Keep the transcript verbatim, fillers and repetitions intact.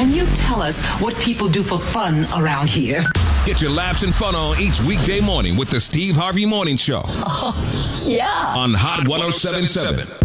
Can you tell us what people do for fun around here? Get your laughs and fun on each weekday morning with the Steve Harvey Morning Show. Oh, yeah. On Hot ten seventy-seven.